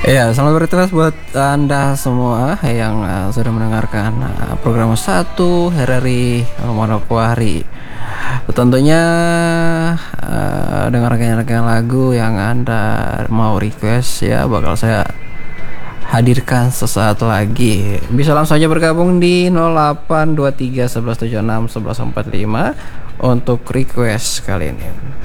Ya, selamat beraktivitas buat Anda semua yang sudah mendengarkan program satu hari Manokwari. Tentunya dengarkan lagu yang Anda mau request ya, bakal saya hadirkan sesaat lagi. Bisa langsung aja bergabung di 0823 1176 1145 untuk request kali ini.